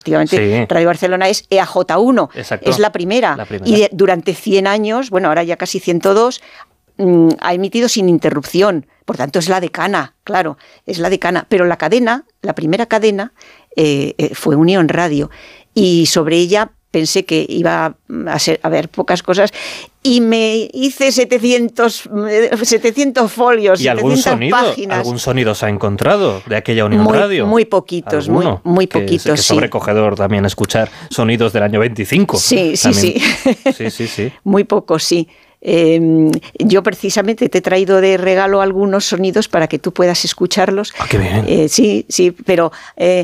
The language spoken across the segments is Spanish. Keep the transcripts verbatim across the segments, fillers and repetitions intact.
Efectivamente, sí. Radio Barcelona es E A J uno, Exacto. es la primera. la primera. Y de, durante cien años, bueno, ahora ya casi ciento dos, mmm, ha emitido sin interrupción. Por tanto, es la decana, claro, es la decana. Pero la cadena, la primera cadena, eh, eh, fue Unión Radio. Y sobre ella pensé que iba a, ser, a haber pocas cosas y me hice setecientos, setecientos folios, ¿Y algún setecientas sonido, páginas. ¿Algún sonido se ha encontrado de aquella Unión muy, Radio? Muy poquitos, muy, muy poquitos, que, que sí. sobrecogedor también escuchar sonidos del año veinticinco. Sí, sí, también. sí. sí, sí, sí. Muy pocos, sí. Eh, yo precisamente te he traído de regalo algunos sonidos para que tú puedas escucharlos. Ah, qué bien. Eh, sí, sí, pero eh,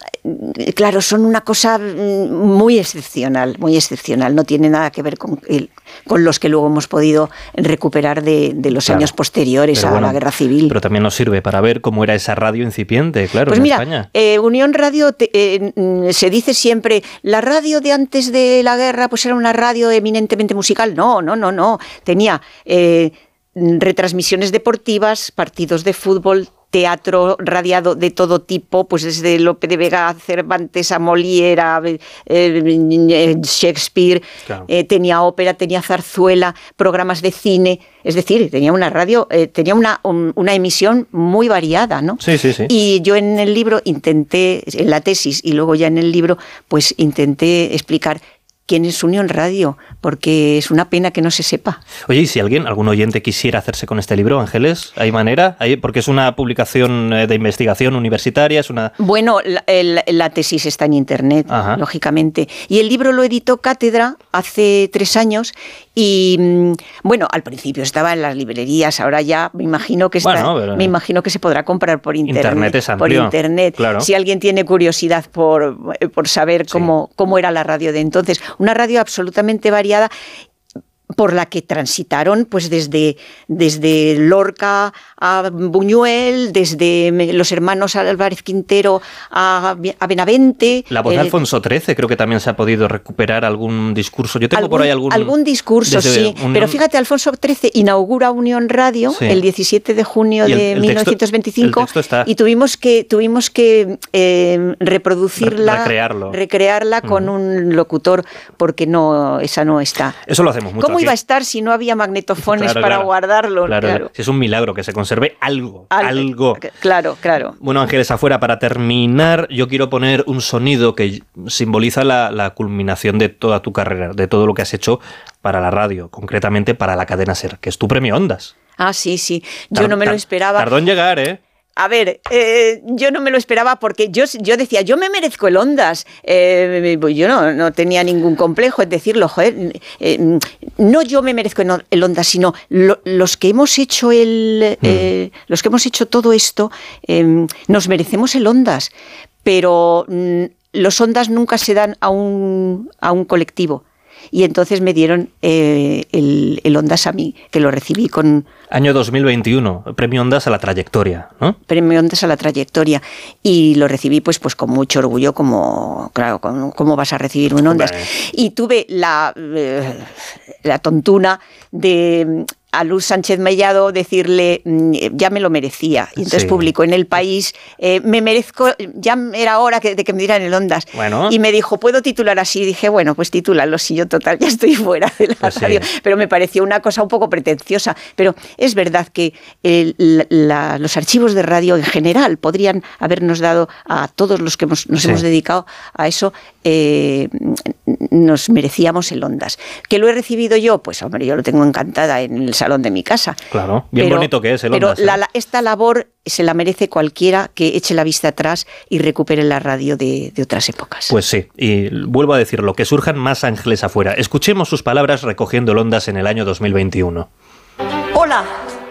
claro, son una cosa muy excepcional, muy excepcional. No tiene nada que ver con, el, con los que luego hemos podido recuperar de, de los claro, años posteriores a bueno, la Guerra Civil. Pero también nos sirve para ver cómo era esa radio incipiente, claro, pues en mira, España. Eh, Unión Radio, te, eh, se dice siempre, la radio de antes de la guerra pues era una radio eminentemente musical. No, no, no, no. Tenía eh, retransmisiones deportivas, partidos de fútbol, teatro radiado de todo tipo, pues desde Lope de Vega, Cervantes, a Molière, eh, Shakespeare, claro. eh, tenía ópera, tenía zarzuela, programas de cine, es decir, tenía una radio, eh, tenía una, un, una emisión muy variada, ¿no? Sí, sí, sí. Y yo en el libro intenté, en la tesis y luego ya en el libro, pues intenté explicar quién es Unión Radio, porque es una pena que no se sepa. Oye, y si alguien, algún oyente quisiera hacerse con este libro, Ángeles, ¿hay manera? ¿Hay? Porque es una publicación de investigación universitaria, es una... Bueno, la, el, la tesis está en internet, Ajá. lógicamente. Y el libro lo editó Cátedra hace tres años y, bueno, al principio estaba en las librerías, ahora ya me imagino que está, bueno, pero... me imagino que se podrá comprar por internet. Internet es amplio. Por internet. Claro. Si alguien tiene curiosidad por, por saber cómo, sí. cómo era la radio de entonces. Una radio absolutamente variada por la que transitaron pues desde, desde Lorca a Buñuel, desde los hermanos Álvarez Quintero a, a Benavente. La voz de Alfonso trece, creo que también se ha podido recuperar algún discurso. Yo tengo algún, por ahí algún... Algún discurso, sí. Unión... Pero fíjate, Alfonso trece inaugura Unión Radio sí. el diecisiete de junio el, de el mil novecientos veinticinco texto, el texto está... y tuvimos que, tuvimos que eh, reproducirla, recrearlo. recrearla con uh-huh. un locutor porque no, esa no está. Eso lo hacemos mucho. ¿Cómo aquí? iba a estar si no había magnetofones claro, para claro. guardarlo? Claro, claro. Si es un milagro que se conserve algo, Al, algo. Claro, claro. Bueno, Ángeles, afuera, para terminar, yo quiero poner un sonido que simboliza la, la culminación de toda tu carrera, de todo lo que has hecho para la radio, concretamente para la cadena SER, que es tu premio Ondas. Ah, sí, sí. Yo tar, no me lo esperaba. Tardó en llegar, ¿eh? A ver, eh, yo no me lo esperaba porque yo, yo decía, yo me merezco el Ondas. Eh, yo no, no tenía ningún complejo en decirlo, joder. Eh, no yo me merezco el Ondas, sino lo, los que hemos hecho el, mm. eh, los que hemos hecho todo esto, eh, nos merecemos el Ondas. Pero mm, los Ondas nunca se dan a un, a un colectivo. Y entonces me dieron eh, el, el Ondas a mí, que lo recibí con... Año dos mil veintiuno, premio Ondas a la trayectoria, ¿no? Premio Ondas a la trayectoria. Y lo recibí pues, pues con mucho orgullo, como, claro, como, ¿cómo vas a recibir un Ondas? Vale. Y tuve la, eh, la tontuna de... a Luz Sánchez Mellado decirle, ya me lo merecía. Y entonces sí. publicó en El País, eh, me merezco, ya era hora que, de que me dieran el Ondas. Bueno. Y me dijo, ¿puedo titular así? Y dije, bueno, pues titúlalo, si yo total ya estoy fuera de la pues radio. Sí. Pero me pareció una cosa un poco pretenciosa. Pero es verdad que el, la, los archivos de radio en general podrían habernos dado a todos los que hemos, nos sí. hemos dedicado a eso, eh, nos merecíamos el Ondas. ¿Que lo he recibido yo? Pues hombre, yo lo tengo encantada en el salón de mi casa. Claro, bien pero, bonito que es el Ondas. Pero la, la, esta labor se la merece cualquiera que eche la vista atrás y recupere la radio de, de otras épocas. Pues sí, y vuelvo a decirlo, que surjan más ángeles afuera. Escuchemos sus palabras recogiendo el Ondas en el año dos mil veintiuno. Hola.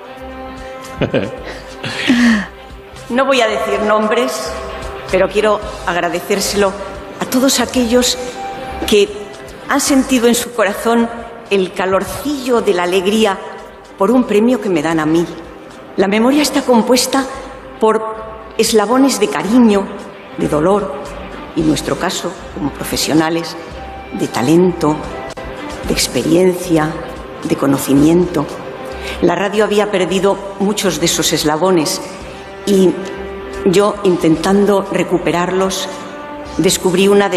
No voy a decir nombres, pero quiero agradecérselo a todos aquellos que han sentido en su corazón el calorcillo de la alegría por un premio que me dan a mí. La memoria está compuesta por eslabones de cariño, de dolor, y en nuestro caso, como profesionales, de talento, de experiencia, de conocimiento. La radio había perdido muchos de esos eslabones y yo, intentando recuperarlos, descubrí una de